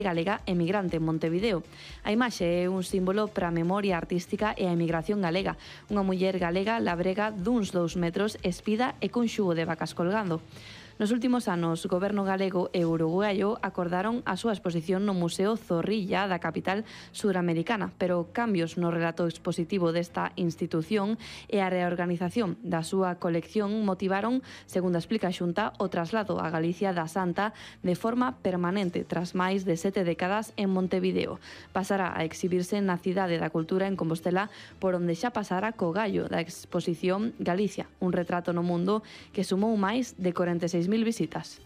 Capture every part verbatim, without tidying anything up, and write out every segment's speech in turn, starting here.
galega emigrante en Montevideo. A imaxe é un símbolo para a memoria artística e a emigración galega. Unha muller galega labrega duns dous metros, espida e cun xugo de vacas colgando. Nos últimos anos, o goberno galego e uruguaio acordaron a súa exposición no Museo Zorrilla da capital suramericana, pero cambios no relato expositivo desta institución e a reorganización da súa colección motivaron, segundo explica a Xunta, o traslado a Galicia da Santa de forma permanente tras máis de sete décadas en Montevideo. Pasará a exhibirse na Cidade da Cultura en Compostela, por onde xa pasara co gallo da exposición Galicia, un retrato no mundo que sumou máis de corenta e seis mil visitas.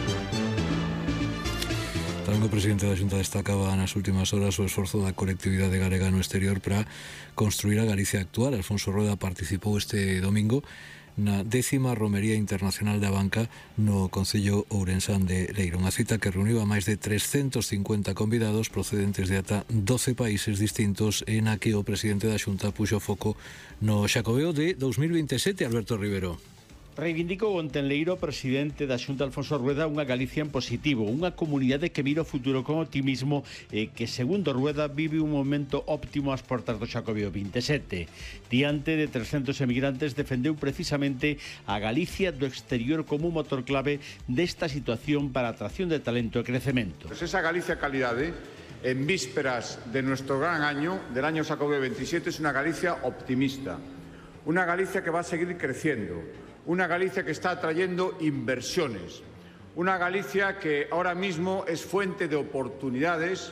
Tamén o presidente da Xunta destacaba nas últimas horas o esforzo da colectividade galega no exterior para construir a Galicia actual. Alfonso Rueda participou este domingo na décima Romería Internacional da Banca no Concello Ourensán de Leiro, unha cita que reuniu a máis de trescentos cincuenta convidados procedentes de ata doce países distintos, e na que o presidente da Xunta puxo foco no Xacobeo de dous mil vinte e sete. Alberto Rivero. Reivindicou onte en Leiro o presidente da Xunta, Alfonso Rueda, unha Galicia en positivo, unha comunidade que mira o futuro con optimismo e que, segundo Rueda, vive un momento óptimo ás portas do Xacobeo vinte e sete. Diante de trescentos emigrantes, defendeu precisamente a Galicia do exterior como un motor clave desta situación para a atracción de talento e crecemento. Pues esa Galicia calidade, en vísperas de nuestro gran año, del año Xacobeo veintisiete, es una Galicia optimista, una Galicia que va a seguir creciendo, una Galicia que está atrayendo inversiones, una Galicia que ahora mismo es fuente de oportunidades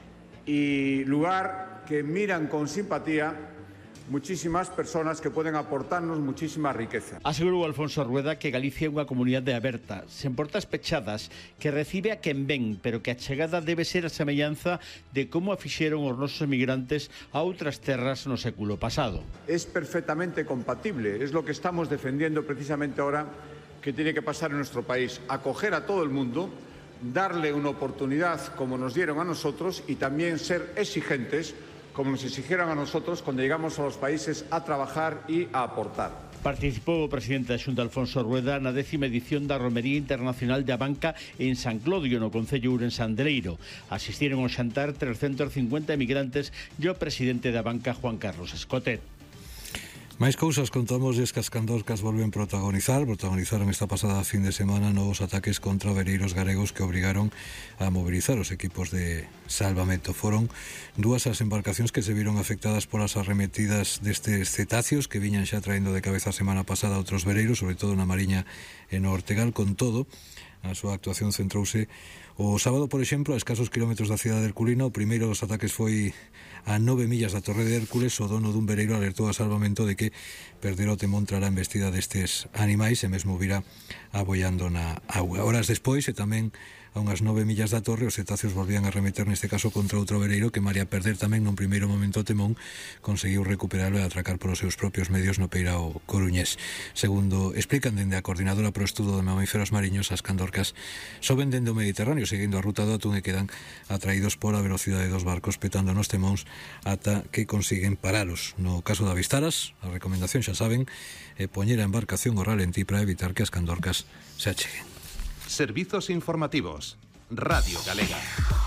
y lugar que miran con simpatía muchísimas personas que pueden aportarnos muchísima riqueza. Asegurou Alfonso Rueda que Galicia é unha comunidade aberta, sen portas pechadas, que recibe a quen ven, pero que a chegada debe ser a semellanza de como a fixeron os nosos emigrantes a outras terras no século pasado. Es perfectamente compatible, es lo que estamos defendiendo precisamente ahora que tiene que pasar en nuestro país, acoger a todo el mundo, darle una oportunidad como nos dieron a nosotros y también ser exigentes como nos exigieron a nosotros cuando llegamos a los países a trabajar y a aportar. Participou o presidente da Xunta, Alfonso Rueda, na décima edición da Romería Internacional da Banca en San Clodio, no Concello Ourensán de Leiro. Asistiron ao xantar trescentos cincuenta emigrantes e o presidente da Banca, Juan Carlos Escotet. Máis cousas contamos que as candorcas volven protagonizar protagonizaron esta pasada fin de semana novos ataques contra vereiros galegos que obrigaron a mobilizar os equipos de salvamento. Foron dúas as embarcacións que se viron afectadas polas arremetidas destes cetáceos que viñan xa traendo de cabeza a semana pasada outros vereiros, sobre todo na Mariña e no Ortegal. Con todo, a súa actuación centrouse o sábado, por exemplo, a escasos kilómetros da cidade de Herculina. O primeiro dos ataques foi a nove millas da Torre de Hércules. O dono dun vereiro alertou a salvamento de que perdera o temón trala a embestida destes animais e mesmo vira aboiando na auga. Horas despois, e tamén a unhas nove millas da torre, os cetáceos volvían a remeter neste caso contra outro vereiro que, malia perder tamén nun primeiro momento o temón, conseguiu recuperarlo e atracar polos seus propios medios no peirao coruñés. Segundo explican dende a Coordinadora pro Estudo de Mamíferos Mariños, as candorcas soben dende o Mediterráneo seguindo a ruta do atún e quedan atraídos pola velocidade dos barcos petando nos temóns ata que consiguen paralos. No caso de avistaras, a recomendación, xa saben, é poñer a embarcación ao ralentí para evitar que as candorcas se acheguen. Servizos informativos. Radio Galega.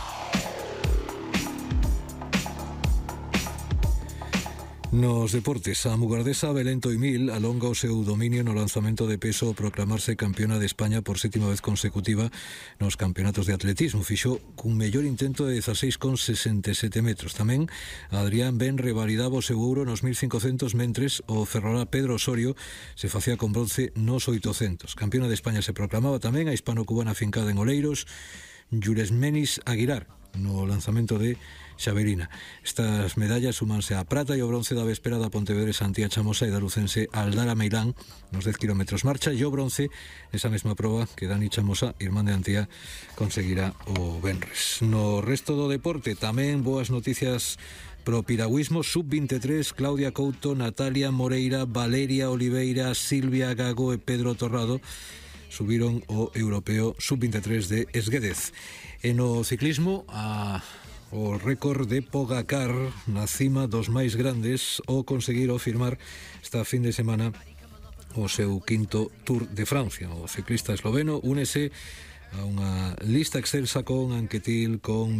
Nos deportes, a mugardesa Belén Toimil alonga o seu dominio no lanzamento de peso ao proclamarse campeona de España por sétima vez consecutiva nos campeonatos de atletismo. Fixo cun mellor intento de dezaseis con sesenta e sete metros. Tamén Adrián Ben revalidaba o seu ouro nos mil cincocentos, mentres o ferrolá Pedro Osorio se facía con bronce nos oitocentos. Campeona de España se proclamaba tamén a hispano-cubana fincada en Oleiros, Yuresmenis Aguilar, no lanzamento de Xaverina. Estas medallas sumanse a prata e o bronce da véspera da pontevedresa Antía Chamosa e da lucense Aldara Meilán nos dez kilómetros marcha, e o bronce esa mesma proba que Dani Chamosa, irmán de Antía, conseguirá o venres. No resto do deporte tamén boas noticias pro piragüismo. Sub vinte e tres, Claudia Couto, Natalia Moreira, Valeria Oliveira, Silvia Gago e Pedro Torrado subiron o europeo sub vinte e tres de Esguédez. E no ciclismo, a o récord de Pogacar na cima dos máis grandes ao conseguir o firmar esta fin de semana o seu quinto Tour de Francia. O ciclista esloveno únese a unha lista excelsa con Anquetil, con